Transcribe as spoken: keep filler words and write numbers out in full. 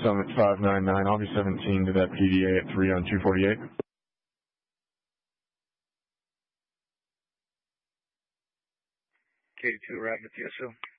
Summit five nine nine, I'll be seventeen to that P D A at three on two forty-eight. K two, right with you, so.